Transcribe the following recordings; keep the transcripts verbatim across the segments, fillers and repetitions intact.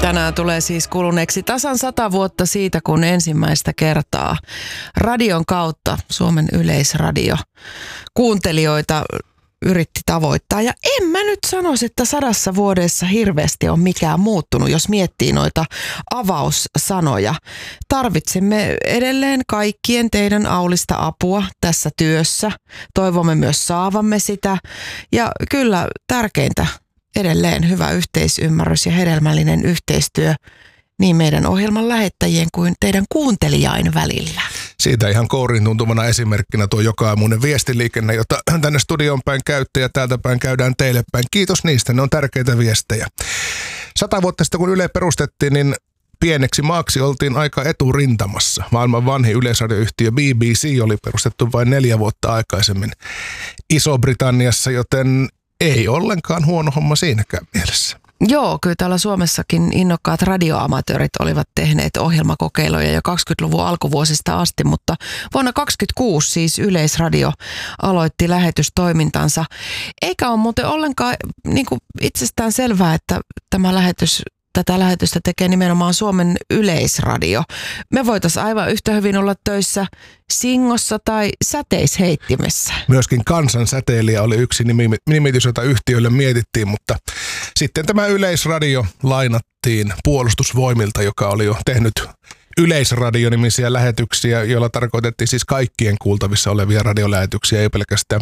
Tänään tulee siis kuluneeksi tasan sata vuotta siitä, kun ensimmäistä kertaa radion kautta Suomen Yleisradio kuuntelijoita yritti tavoittaa. Ja en mä nyt sanoisi, että sadassa vuodessa hirveästi on mikään muuttunut, jos miettii noita avaussanoja. Tarvitsemme edelleen kaikkien teidän aulista apua tässä työssä. Toivomme myös saavamme sitä. Ja kyllä tärkeintä edelleen hyvä yhteisymmärrys ja hedelmällinen yhteistyö niin meidän ohjelman lähettäjien kuin teidän kuuntelijain välillä. Siitä ihan kourin tuntuvana esimerkkinä tuo joka-aamuinen viestiliikenne, jota tänne studioon päin käytte ja täältä päin käydään teille päin. Kiitos niistä, ne on tärkeitä viestejä. Sata vuotta sitten, kun Yle perustettiin, niin pieneksi maaksi oltiin aika eturintamassa. Maailman vanhin yleisradioyhtiö B B C oli perustettu vain neljä vuotta aikaisemmin Iso-Britanniassa, joten ei ollenkaan huono homma siinäkään mielessä. Joo, kyllä täällä Suomessakin innokkaat radioamatöörit olivat tehneet ohjelmakokeiluja jo kaksikymmentäluvun alkuvuosista asti, mutta vuonna kaksikymmentäkuusi siis Yleisradio aloitti lähetystoimintansa. Eikä ole muuten ollenkaan niin kuin itsestään selvää, että tämä lähetys Tätä lähetystä tekee nimenomaan Suomen Yleisradio. Me voitaisiin aivan yhtä hyvin olla töissä Singossa tai Säteisheittimessä. Myöskin kansansäteilijä oli yksi nimitys, jota yhtiölle mietittiin, mutta sitten tämä Yleisradio lainattiin Puolustusvoimilta, joka oli jo tehnyt Yleisradio-nimisiä lähetyksiä, joilla tarkoitettiin siis kaikkien kuultavissa olevia radiolähetyksiä, ei pelkästään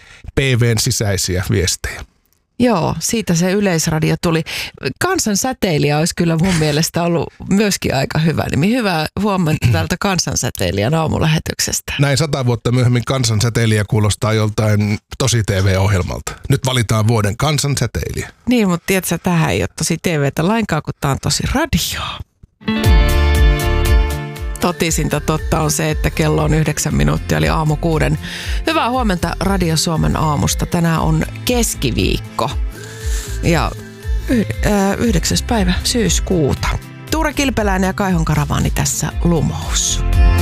P V:n sisäisiä viestejä. Joo, siitä se Yleisradio tuli. Kansansäteilijä olisi kyllä mun mielestä ollut myöskin aika hyvä nimi. Hyvää huomenta täältä Kansansäteilijän aamulähetyksestä. Näin sata vuotta myöhemmin Kansansäteilijä kuulostaa joltain tosi T V-ohjelmalta. Nyt valitaan vuoden Kansansäteilijä. Niin, mutta tiedätkö, tähän ei ole tosi T V:tä lainkaan, kun tämä on tosi radioa. Totisinta totta on se, että kello on yhdeksän minuuttia, eli aamu kuuden. Hyvää huomenta Radio Suomen aamusta. Tänään on keskiviikko ja yhdeksäs päivä syyskuuta. Tuure Kilpeläinen ja Kaihon Karavaani tässä Lumous.